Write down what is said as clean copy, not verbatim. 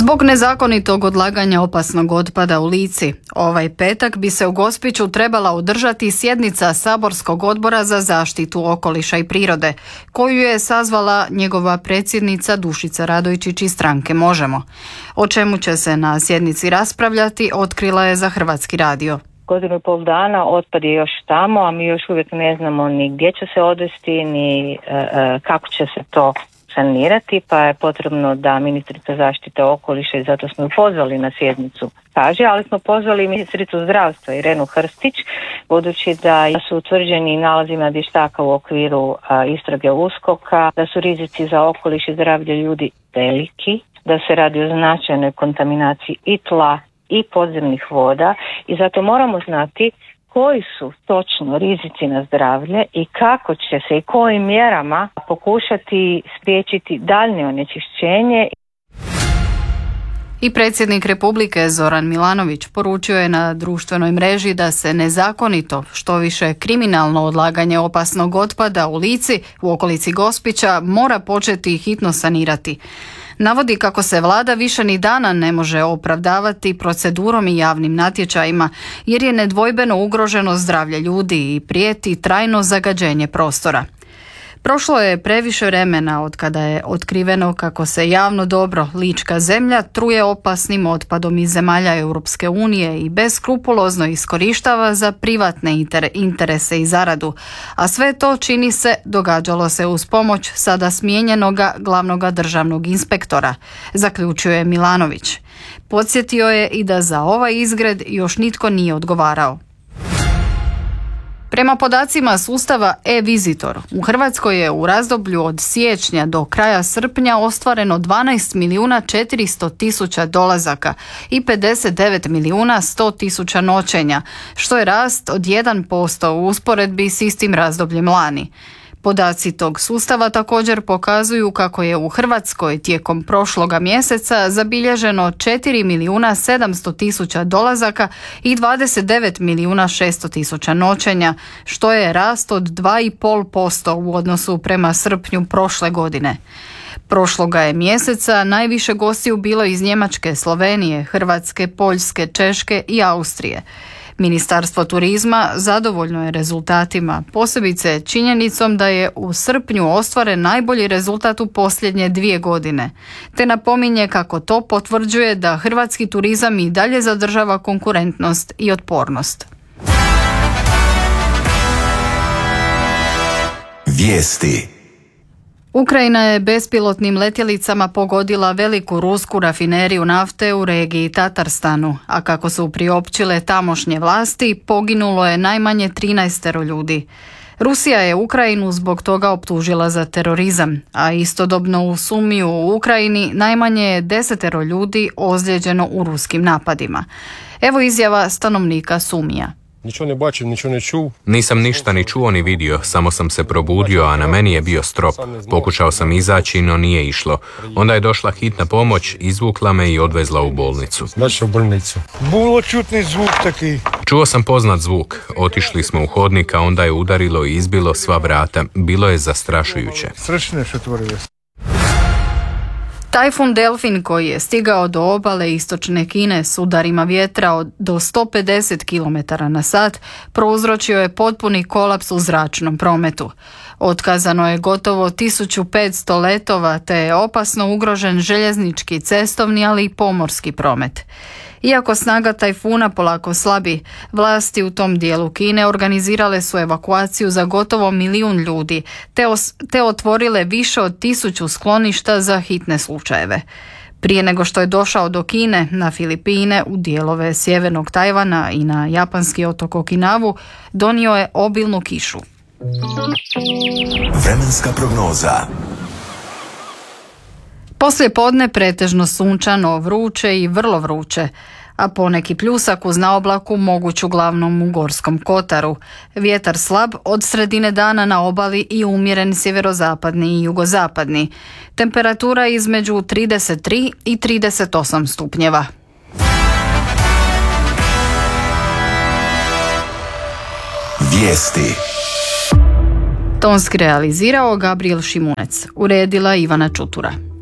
Zbog nezakonitog odlaganja opasnog otpada u Lici, ovaj petak bi se u Gospiću trebala održati sjednica Saborskog odbora za zaštitu okoliša i prirode, koju je sazvala njegova predsjednica Dušica Radojčić iz stranke Možemo. O čemu će se na sjednici raspravljati, otkrila je za Hrvatski radio. 1,5 dana otpad je još tamo, a mi još uvijek ne znamo ni gdje će se odvesti, ni kako će se to sanirati, pa je potrebno da ministrica zaštite okoliša, i zato smo ju pozvali na sjednicu, kaže, ali smo pozvali ministricu zdravstva Irenu Hrstić, budući da su utvrđeni nalazima vještaka u okviru istrage USKOK-a, da su rizici za okoliš i zdravlje ljudi veliki, da se radi o značajnoj kontaminaciji i tla i podzemnih voda, i zato moramo znati koji su točno rizici na zdravlje i kako će se i kojim mjerama pokušati spriječiti daljnje onečišćenje. I predsjednik Republike Zoran Milanović poručio je na društvenoj mreži da se nezakonito, što više kriminalno odlaganje opasnog otpada u Lici, u okolici Gospića, mora početi hitno sanirati. Navodi kako se vlada više ni dana ne može opravdavati procedurom i javnim natječajima, jer je nedvojbeno ugroženo zdravlje ljudi i prijeti trajno zagađenje prostora. Prošlo je previše vremena od kada je otkriveno kako se javno dobro Lička zemlja truje opasnim otpadom iz zemalja Europske unije i beskrupulozno iskorištava za privatne interese i zaradu, a sve to, čini se, događalo se uz pomoć sada smijenjenoga glavnoga državnog inspektora, zaključuje Milanović. Podsjetio je i da za ovaj izgred još nitko nije odgovarao. Prema podacima sustava e-Visitor, u Hrvatskoj je u razdoblju od siječnja do kraja srpnja ostvareno 12.400.000 dolazaka i 59.100.000 noćenja, što je rast od 1% u usporedbi s istim razdobljem lani. Podaci tog sustava također pokazuju kako je u Hrvatskoj tijekom prošloga mjeseca zabilježeno 4.700.000 dolazaka i 29.600.000 noćenja, što je rast od 2,5% u odnosu prema srpnju prošle godine. Prošloga je mjeseca najviše gostiju bilo iz Njemačke, Slovenije, Hrvatske, Poljske, Češke i Austrije. Ministarstvo turizma zadovoljno je rezultatima, posebice činjenicom da je u srpnju ostvaren najbolji rezultat u posljednje 2 godine, te napominje kako to potvrđuje da hrvatski turizam i dalje zadržava konkurentnost i otpornost. Vijesti. Ukrajina je bespilotnim letjelicama pogodila veliku rusku rafineriju nafte u regiji Tatarstanu, a kako su priopćile tamošnje vlasti, poginulo je najmanje 13 ljudi. Rusija je Ukrajinu zbog toga optužila za terorizam, a istodobno u Sumiju u Ukrajini najmanje je 10 ljudi ozlijeđeno u ruskim napadima. Evo izjava stanovnika Sumija. Nisam ništa ni čuo ni vidio, samo sam se probudio, a na meni je bio strop. Pokušao sam izaći, no nije išlo. Onda je došla hitna pomoć, izvukla me i odvezla u bolnicu. Čuo sam poznat zvuk. Otišli smo u hodnik, a onda je udarilo i izbilo sva vrata. Bilo je zastrašujuće. Tajfun Delfin, koji je stigao do obale istočne Kine s udarima vjetra do 150 km/h, prouzročio je potpuni kolaps u zračnom prometu. Otkazano je gotovo 1500 letova, te je opasno ugrožen željeznički, cestovni, ali i pomorski promet. Iako snaga tajfuna polako slabi, vlasti u tom dijelu Kine organizirale su evakuaciju za gotovo 1 milijun ljudi, te otvorile više od 1000 skloništa za hitne slučajeve. Prije nego što je došao do Kine, na Filipine, u dijelove sjevernog Tajvana i na japanski otok Okinavu, donio je obilnu kišu. Vremenska prognoza. Poslije podne pretežno sunčano, vruće i vrlo vruće, a poneki pljusak uz naoblaku moguć uglavnom u Gorskom kotaru. Vjetar slab od sredine dana na obali i umjeren sjeverozapadni i jugozapadni. Temperatura između 33 i 38 stupnjeva. Vijesti. Tonski realizirao Gabriel Šimunec, uredila Ivana Čutura.